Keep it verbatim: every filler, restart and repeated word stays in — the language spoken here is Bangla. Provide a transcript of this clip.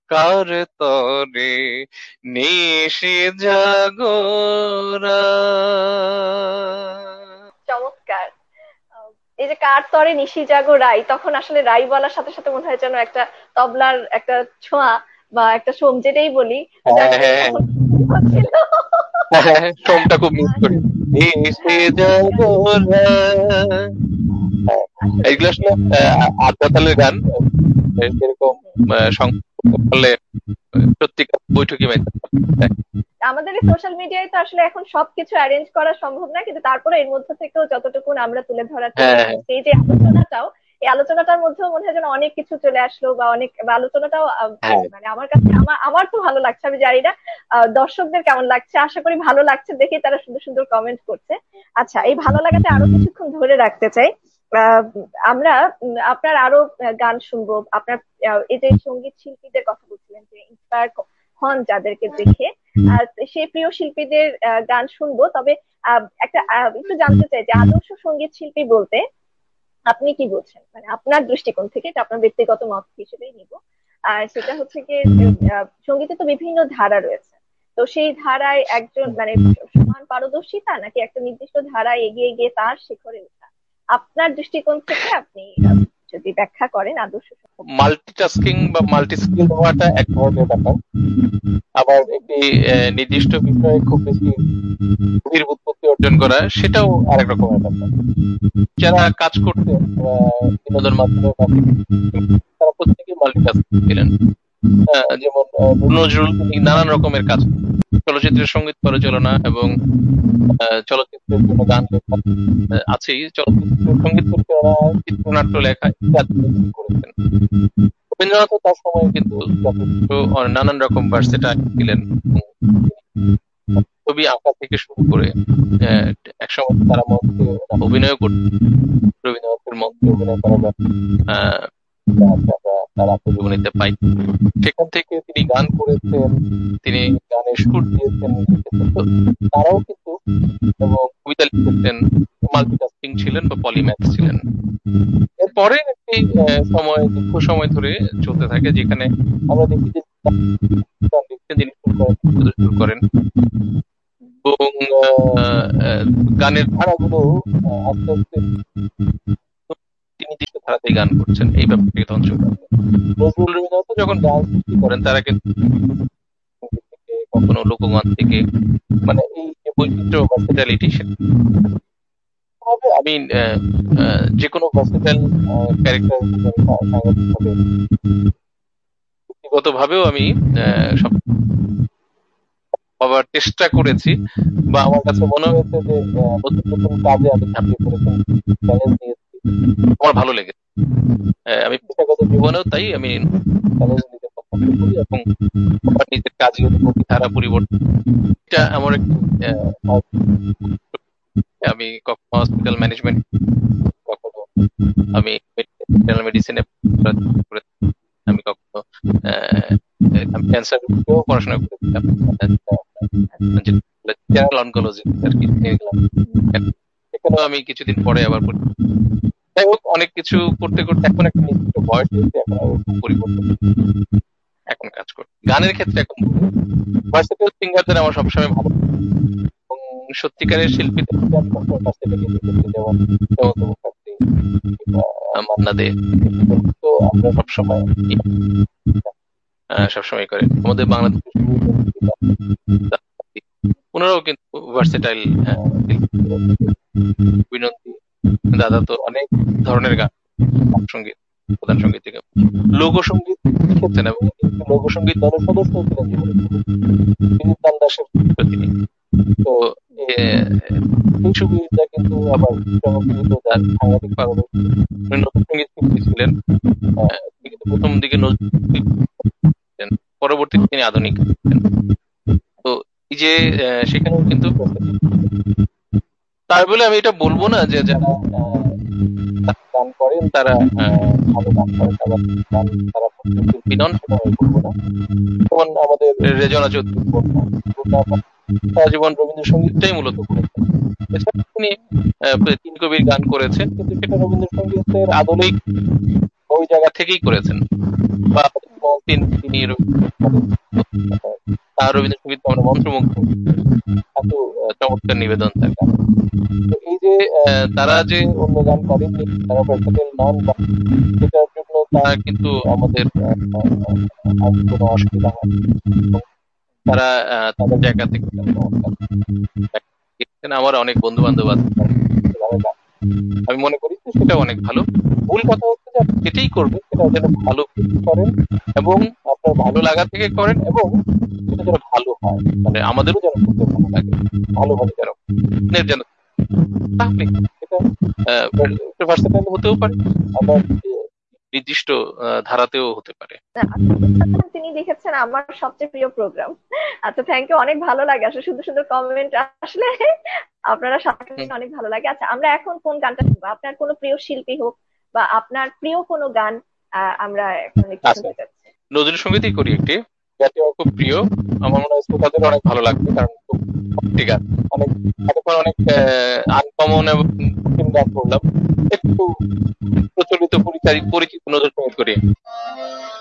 কার তরে নিশি জাগরা। চমৎকার। আহ, এই যে কার তরে নিশি জাগো রাই, তখন আসলে রাই বলার সাথে সাথে মনে হয় যেন একটা তবলার একটা ছোঁয়া বা একটা সোম যেটাই বলি, হ্যাঁ যাকে হ্যাঁ তখন হচ্ছিল। হ্যাঁ হ্যাঁ, সোমটা খুব মিস করি। নিশি হ্যাঁ চমৎকার। জাগরা। হ্যাঁ, আসলে এইগুলো আসলে আহ, আধা তালের গান। আহ, যেরকম আহ, সংগীত করতে পারলে আহ, সত্যিকার বৈঠকি মেতে। আমাদের এই সোশ্যাল মিডিয়ায় তো আসলে এখন সবকিছু অ্যারেঞ্জ করা সম্ভব না, কিন্তু তারপরে এর মধ্যে থেকেও যতটুকু আমরা তুলে ধরার হ্যাঁ চেষ্টা হ্যাঁ করছি, এই যে আলোচনাটাও, এই আলোচনাটার মধ্যেও মনে হয় যেন অনেক কিছু চলে আসলো, বা অনেক বা আলোচনাটাও আহ, হ্যাঁ। মানে আমার কাছে আমার আমার তো ভালো লাগছে, আমি জানি না আহ, দর্শকদের কেমন লাগছে, আশা করি ভালো লাগছে, দেখে তারা সুন্দর সুন্দর কমেন্ট করছে। আচ্ছা, এই ভালো লাগাতে আরো কিছুক্ষণ ধরে রাখতে চাই। আহ, আমরা উম, আপনার আরো আহ, গান শুনবো, আপনার আহ, এই যে সঙ্গীত শিল্পীদের কথা বলছিলেন যে ইন্সপায়ার হন যাদেরকে দেখে, আহ, সেই প্রিয় শিল্পীদের আহ, গান শুনবো। তবে আহ, একটা আহ, একটু জানতে চাই যে আদর্শ সঙ্গীত শিল্পী বলতে আপনি কি বলছেন, মানে আপনার দৃষ্টিকোণ থেকে, এটা আপনার ব্যক্তিগত মত হিসেবেই নিব। আর সেটা হচ্ছে কি, আহ, সঙ্গীতে তো বিভিন্ন ধারা রয়েছে, তো সেই ধারায় একজন মানে সমান পারদর্শিতা, নাকি একটা নির্দিষ্ট ধারায় এগিয়ে গিয়ে তার শিখরে ওঠা, আপনার দৃষ্টিকোণ থেকে আপনি আহ, যদি ব্যাখ্যা করেন আদর্শ সঙ্গীত। মাল্টিটাস্কিং বা মাল্টি স্কিল হওয়াটা এক ধরনের ব্যাপার। আবার একটি আহ, নির্দিষ্ট বিষয়ে খুব বেশি গভীর উৎপত্তি অর্জন করা, সেটাও আরেক রকমের ব্যাপার। যারা কাজ করতেন আহ, বিনোদন মাধ্যমে বা তারা প্রত্যেকেই মাল্টিটাস্কিং ছিলেন। আহ, যেমন আহ, নজরুল তিনি নানান রকমের কাজ, চলচ্চিত্রের সঙ্গীত পরিচালনা এবং আহ, চলচ্চিত্রের জন্য গান লেখা আহ, আছেই, চলচ্চিত্রের সঙ্গীত পরিচালনা, চিত্রনাট্য লেখা ইত্যাদি তিনি করেছেন। রবীন্দ্রনাথও তার সময় কিন্তু যথেষ্ট আহ, নানান রকম ভার্সেটাইল ছিলেন। ছবি আঁকা থেকে শুরু করে আহ, একসময় তারা মঞ্চে অভিনয় করতেন। রবীন্দ্রনাথের মঞ্চে অভিনয় করার ব্যাপার আহ, আমরা তার আত্মজীবনীতে পাই। সেখান থেকে তিনি গান করেছেন, তিনি গানের সুর দিয়েছেন, লিখেছেন। তো তারাও কিন্তু এবং কবিতা লিখেছেন, মাল্টিটাস্কিং ছিলেন বা পলিম্যাথ ছিলেন। এরপরে একটি আহ, সময়, দীর্ঘ সময় ধরে চলতে থাকে, যেখানে আমরা দেখি যে গান লিখতেন, তিনি সুর করেন, তিনি সুর করেন এবং আহ, আহ, গানের ধারাগুলো আহ, আস্তে আস্তে তিনি নির্দিষ্ট ধারাতেই গান করছেন, এই ব্যাপারটি তখন চলে আসে। নজরুল রবীন্দ্রনাথ যখন গান সৃষ্টি করেন, তারা কিন্তু সঙ্গীত থেকে, কখনো লোকগান থেকে, মানে এই যে বৈচিত্র্য ভার্সেটালিটি, হবে আমি আহ, আহ, যে কোনো ভার্সেটাইল ক্যারেক্টার সাংগঠনিক ভাবে, ব্যক্তিগত ভাবেও আমি আহ, সব হবার চেষ্টা করেছি, বা আমার কাছে মনে হয়েছে যে আহ, নতুন নতুন কাজে আমি ঝাঁপিয়ে পড়েছি, চ্যালেঞ্জ নিয়েছি, আমার ভালো লেগেছে। আহ, আমি পেশাগত জীবনেও তাই আমি চ্যালেঞ্জ নিতে পছন্দ করি এবং আমার নিজের কাজের ধারা পরিবর্তন, এটা আমার একটি আহ, আমি কখনো হসপিটাল ম্যানেজমেন্ট, কখনো আমি জেনারেল মেডিসিনে, আমি কখনো আহ, আমি ক্যান্সার বিষয়েও পড়াশোনা করেছিলাম, জেনারেল অনকোলজি আর কি নিয়ে গেলাম। সেখানেও আমি কিছুদিন পরে আবার পড়ি। যাই হোক, অনেক কিছু করতে করতে এখন একটা নির্দিষ্ট বয়স হয়েছে, এখন আবার খুব পরিবর্তন, এখন কাজ করি গানের ক্ষেত্রে। এখন ভার্সেটাইল সিঙ্গারদের আমার সবসময় ভালো লাগে। এবং সত্যিকারের শিল্পীদের মধ্যে আমি সবসময় কাছে লেগে দেখেছি, যেমন হেমন্ত মুখার্জি কিংবা মান্না দে, তো আমরা সবসময় আহ, সবসময় করে আমাদের বাংলাদেশের ওনারাও কিন্তু ভার্সেটাইল বিনন্দী দাদা তো অনেক ধরনের গান, সঙ্গীত, প্রধান সঙ্গীত থেকে লোকসঙ্গীত লিখেছেন, এবং লোকসঙ্গীত দলের সদস্য ছিলেন জীবনে, বিনীত দান দাসের তিনি। তো এ, এই সুবিধা কিন্তু আবার চমৎকৃত যার সাংঘাতিক পারদর্শী, উনি নতুন সঙ্গীত শিল্পী ছিলেন। আহ, তিনি কিন্তু প্রথম দিকে নজরুল ছিলেন, পরবর্তীতে তিনি আধুনিক ছিলেন। তো এই যে আহ, সেখানেও কিন্তু তাই বলে আমি এটা বলবো না যে যারা আহ, গান করেন তারা আহ, ভালো গান করেন, আবার গান তারা শিল্পী নন, সেটা আমি বলবো না। যেমন আমাদের রেজনা চৌধুরী বললাম, সারা জীবন রবীন্দ্রসঙ্গীতটাই মূলত করেছেন। এছাড়া তিনি আহ, তিন কবির গান করেছেন, কিন্তু সেটা রবীন্দ্রসঙ্গীতের আদলেই ওই জায়গা থেকেই করেছেন। বা তিনি তিনি রবীন্দ্রসঙ্গীত করেন। তার রবীন্দ্রসঙ্গীত আমরা মন্ত্রমুগ্ধ, এত আহ, চমৎকার নিবেদন তার গান। তো এই যে আহ, তারা যে অন্য গান করেননি, তারা ভার্সেটাইল নন, বা সেটার জন্য তারা কিন্তু আমাদের আহ, আহ, আর কোনো অসুবিধা হয় না। এবং তারা আহ, তাদের জায়গা থেকে তারা চমৎকার এখানে আমার অনেক বন্ধু বান্ধব আছে তারা সেভাবে গান। আমি মনে করি যে সেটা অনেক ভালো। মূল কথা হচ্ছে যে আপনি যেটাই করবেন সেটা যেন ভালো কিছু করেন, এবং আপনার ভালো লাগা থেকে করেন, এবং সেটা যেন ভালো হয়, মানে আমাদেরও যেন করতে ভালো লাগে, ভালোভাবে যেন আপনার যেন, তাহলে সেটা ভার্সেটাইল হতেও পারে, আবার আহ, নির্দিষ্ট আহ, ধারাতেও হতে পারে। আচ্ছা, তিনি লিখেছেন আমার সবচেয়ে প্রিয় প্রোগ্রাম। আচ্ছা, থ্যাংক ইউ, অনেক ভালো লাগে আসলে সুন্দর সুন্দর কমেন্ট আসলে আপনারা সাথে হুম। অনেক ভালো লাগে। আচ্ছা, আমরা এখন কোন গানটা শুনবো? আপনার কোনো প্রিয় শিল্পী হোক বা আপনার প্রিয় কোনো গান আহ, আমরা এখন একটু আচ্ছা, শুনতে চাচ্ছি। নজরুল সঙ্গীতই করি একটি, যাতে আমার খুব প্রিয়। আমার মনে হয় শ্রোতাদের অনেক ভালো লাগবে, কারণ খুব ভক্তি গান, অনেক এতক্ষণ অনেক আনকমন এবং কঠিন গান করলাম, একটু প্রচলিত পরিচারি- পরিচিত নজরুল সঙ্গীত করি।